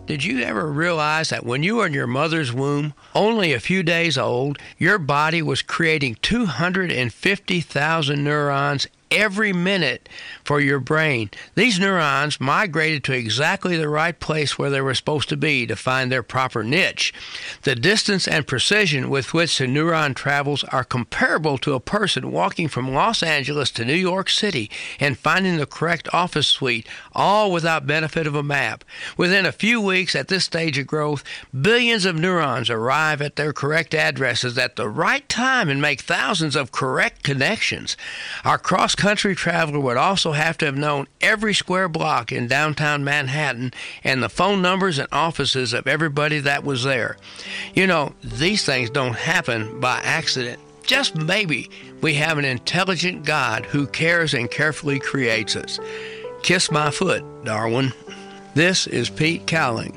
Did you ever realize that when you were in your mother's womb, only a few days old, your body was creating 250,000 neurons every minute for your brain? These neurons migrated to exactly the right place where they were supposed to be to find their proper niche. The distance and precision with which the neuron travels are comparable to a person walking from Los Angeles to New York City and finding the correct office suite, all without benefit of a map. Within a few weeks at this stage of growth, billions of neurons arrive at their correct addresses at the right time and make thousands of correct connections. Our cross-country traveler would also have to have known every square block in downtown Manhattan and the phone numbers and offices of everybody that was there. You know, these things don't happen by accident. Just maybe we have an intelligent God who cares and carefully creates us. Kiss my foot, Darwin. This is Pete Cowling.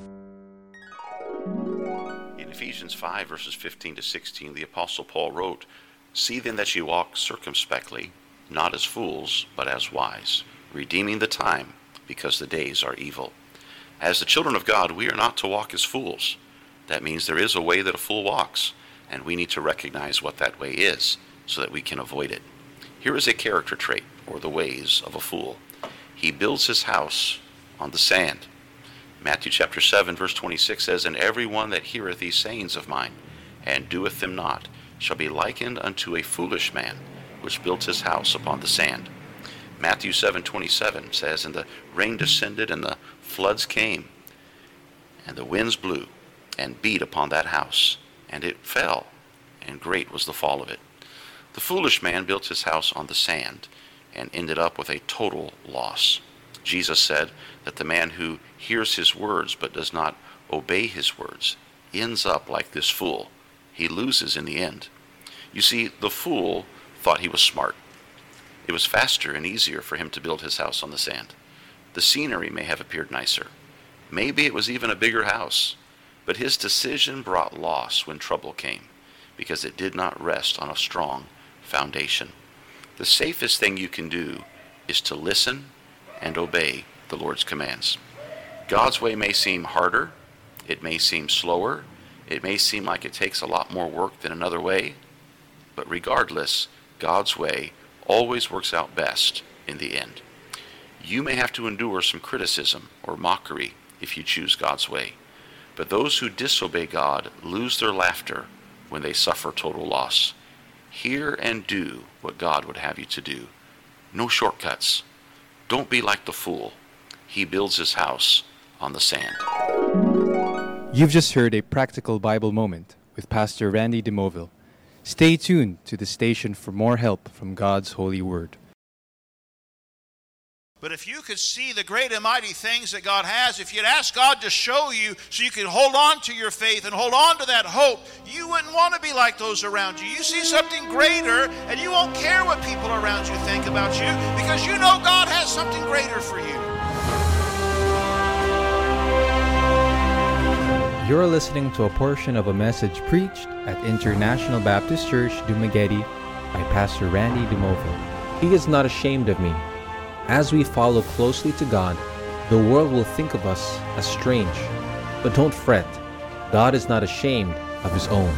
In Ephesians 5, verses 15 to 16, the Apostle Paul wrote, "See then that ye walk circumspectly, not as fools, but as wise, redeeming the time, because the days are evil." As the children of God, we are not to walk as fools. That means there is a way that a fool walks, and we need to recognize what that way is so that we can avoid it. Here is a character trait, or the ways of a fool. He builds his house on the sand. Matthew chapter 7, verse 26 says, "And every one that heareth these sayings of mine, and doeth them not, shall be likened unto a foolish man, which built his house upon the sand." Matthew 7:27 says, "And the rain descended, and the floods came, and the winds blew, and beat upon that house, and it fell, and great was the fall of it." The foolish man built his house on the sand, and ended up with a total loss. Jesus said that the man who hears his words but does not obey his words ends up like this fool. He loses in the end. You see, the fool thought he was smart. It was faster and easier for him to build his house on the sand. The scenery may have appeared nicer. Maybe it was even a bigger house. But his decision brought loss when trouble came, because it did not rest on a strong foundation. The safest thing you can do is to listen and obey the Lord's commands. God's way may seem harder, it may seem slower, it may seem like it takes a lot more work than another way, but regardless, God's way always works out best in the end. You may have to endure some criticism or mockery if you choose God's way, but those who disobey God lose their laughter when they suffer total loss. Hear and do what God would have you to do. No shortcuts. Don't be like the fool. He builds his house on the sand. You've just heard a practical Bible moment with Pastor Randy DeMoville. Stay tuned to the station for more help from God's holy word. But if you could see the great and mighty things that God has, if you'd ask God to show you so you could hold on to your faith and hold on to that hope, you wouldn't want to be like those around you. You see something greater, and you won't care what people around you think about you, because you know God has something greater for you. You're listening to a portion of a message preached at International Baptist Church, Dumaguete, by Pastor Randy DeMoville. He is not ashamed of me. As we follow closely to God, the world will think of us as strange. But don't fret. God is not ashamed of his own.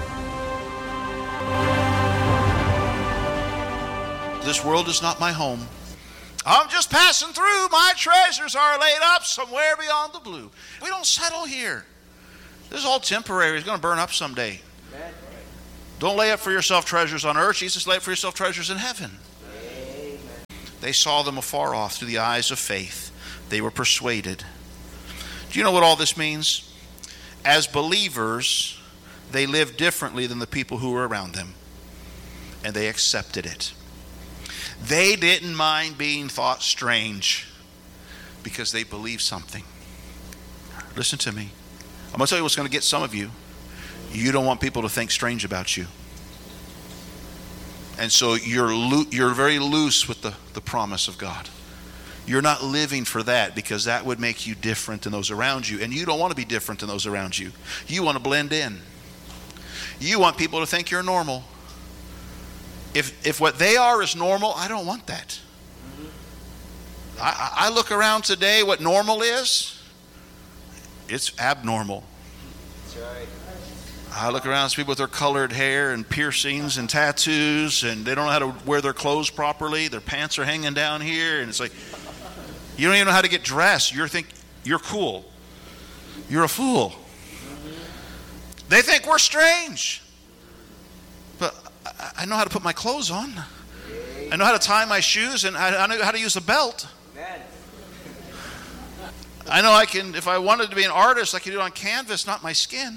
This world is not my home. I'm just passing through. My treasures are laid up somewhere beyond the blue. We don't settle here. This is all temporary. It's going to burn up someday. Don't lay up for yourself treasures on earth. Jesus, lay up for yourself treasures in heaven. They saw them afar off through the eyes of faith. They were persuaded. Do you know what all this means? As believers, they lived differently than the people who were around them. And they accepted it. They didn't mind being thought strange because they believed something. Listen to me. I'm going to tell you what's going to get some of you. You don't want people to think strange about you. And so you're very loose with the promise of God. You're not living for that, because that would make you different than those around you. And you don't want to be different than those around you. You want to blend in. You want people to think you're normal. If what they are is normal, I don't want that. I look around today, what normal is, It's abnormal. I look around, see people with their colored hair and piercings and tattoos, and they don't know how to wear their clothes properly. Their pants are hanging down here, and it's like, you don't even know how to get dressed. You're cool. You're a fool. They think we're strange. But I know how to put my clothes on. I know how to tie my shoes, and I know how to use a belt. I know I can, if I wanted to be an artist, I could do it on canvas, not my skin.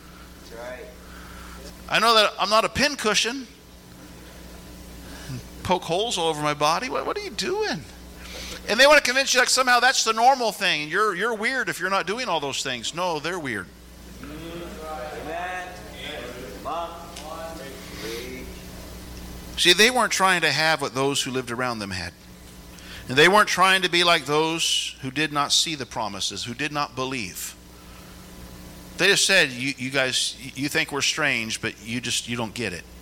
I know that I'm not a pincushion. Poke holes all over my body. What are you doing? And they want to convince you like somehow that's the normal thing. You're weird if you're not doing all those things. No, they're weird. See, they weren't trying to have what those who lived around them had. And they weren't trying to be like those who did not see the promises, who did not believe. They just said, you guys, you think we're strange, but you don't get it.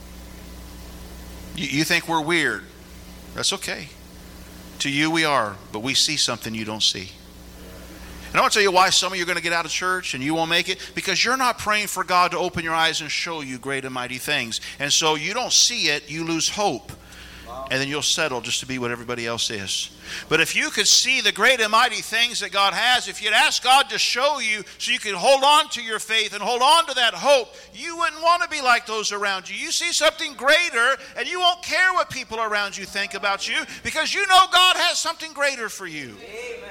You think we're weird. That's okay. To you we are, but we see something you don't see. And I want to tell you why some of you are going to get out of church and you won't make it. Because you're not praying for God to open your eyes and show you great and mighty things. And so you don't see it, you lose hope. And then you'll settle just to be what everybody else is. But if you could see the great and mighty things that God has, if you'd ask God to show you so you could hold on to your faith and hold on to that hope, you wouldn't want to be like those around you. You see something greater and you won't care what people around you think about you because you know God has something greater for you. Amen.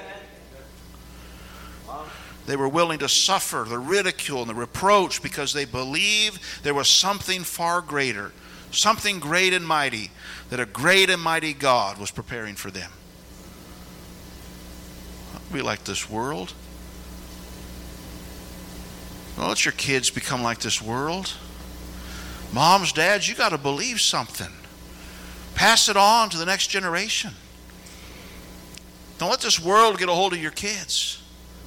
They were willing to suffer the ridicule and the reproach because they believed there was something far greater, something great and mighty, that a great and mighty God was preparing for them. We like this world. Don't let your kids become like this world. Moms, dads, you got to believe something. Pass it on to the next generation. Don't let this world get a hold of your kids.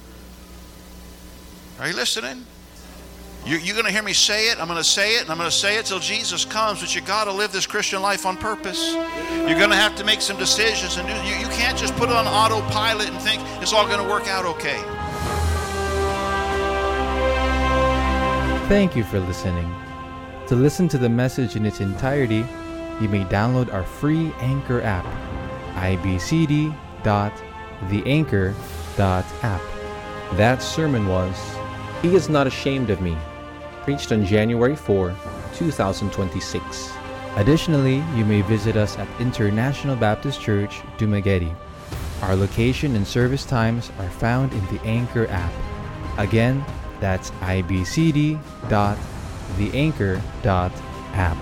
Are you listening? You're going to hear me say it. I'm going to say it, and I'm going to say it till Jesus comes. But you got to live this Christian life on purpose. You're going to have to make some decisions, and you can't just put it on autopilot and think it's all going to work out okay. Thank you for listening. To listen to the message in its entirety, you may download our free Anchor app, ibcd.theanchor.app. That sermon was He is Not Ashamed of Me, preached on January 4, 2026. Additionally, you may visit us at International Baptist Church, Dumaguete. Our location and service times are found in the Anchor app. Again, that's ibcd.theanchor.app.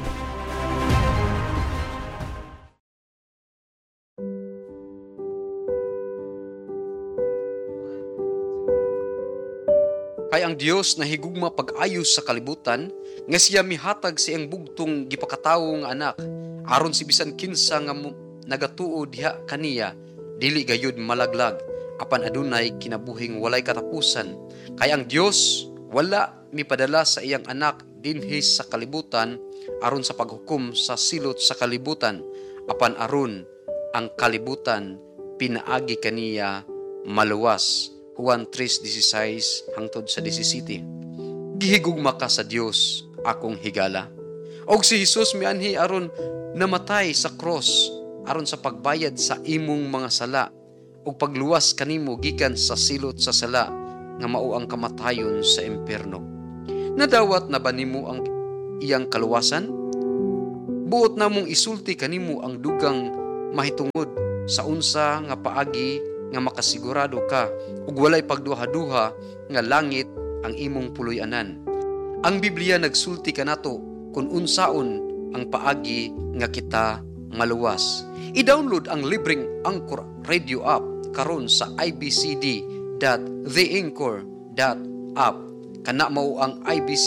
Kay ang Dios na higugma pag-ayos sa kalibutan, nga siya mihatag sa iyang bugtong gipakatawo nga anak, aron si bisan kinsa nga nagatuo diha kaniya, dili gayud malaglag, apan adunay kinabuhing walay katapusan. Kay ang Dios wala mipadala sa iyang anak dinhi sa kalibutan aron sa paghukom sa silot sa kalibutan, apan aron ang kalibutan pinaagi kaniya maluwas. Juan 3:16 hangtod sa 17. Gihigugma ka sa Dios, akong higala. Og si Jesus mianhi aron namatay sa cross aron sa pagbayad sa imong mga sala ug pagluwas kanimo gikan sa silot sa sala nga mao ang kamatayon sa impierno. Nadawat na ba nimo ang iyang kaluwasan? Buot namong isulti kanimo ang dugang mahitungod sa unsa nga paagi nga makasigurado ka ug walay pagduha-duha nga langit ang imong puloy-anan. Ang Biblia nagsulti kanato kung unsaon ang paagi nga kita maluwas. I-download ang libreng Anchor Radio app karon sa ibcd.theanchor.app. Kana mao ang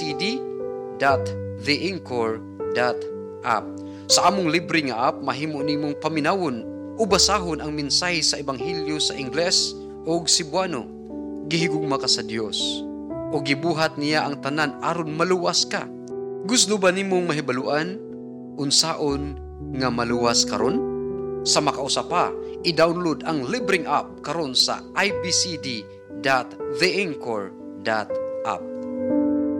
ibcd.theanchor.app. Sa among libre nga app mahimo nimong paminawon o basahon ang mensahe sa Ebanghelyo sa Ingles o Cebuano. Gihigugma ka sa Dios o gibuhat niya ang tanan aron maluwas ka. Gusto ba nimong mahibaluan unsaon nga maluwas karon? Sa makausapa, i-download ang libreng app karon sa ibcd.theanchor.app. www.theanchor.app.